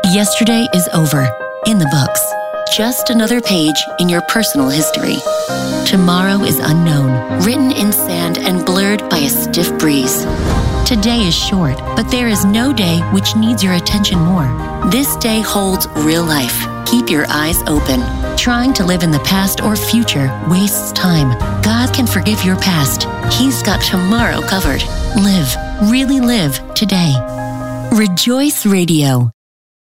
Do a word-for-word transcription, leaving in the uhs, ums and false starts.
Yesterday is over, in the books. Just another page in your personal history. Tomorrow is unknown, written in sand and blurred by a stiff breeze. Today is short, but there is no day which needs your attention more. This day holds real life. Keep your eyes open. Trying to live in the past or future wastes time. God can forgive your past. He's got tomorrow covered. Live, really live today. Rejoice Radio.